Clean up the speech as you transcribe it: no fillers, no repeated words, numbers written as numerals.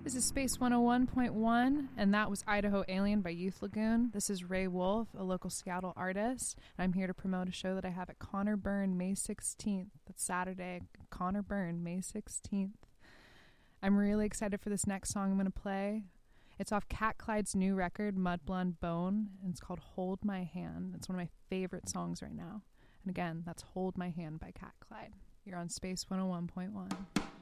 This is Space 101.1, and that was Idaho Alien by Youth Lagoon. This is Ray Wolf, a local Seattle artist. I'm here to promote a show that I have at Connor Byrne May 16th. That's Saturday, Connor Byrne, May 16th. I'm really excited for this next song I'm going to play. It's off Cat Clyde's new record, Mudblonde Bone, and it's called Hold My Hand. It's one of my favorite songs right now. And again, that's Hold My Hand by Cat Clyde. You're on Space 101.1.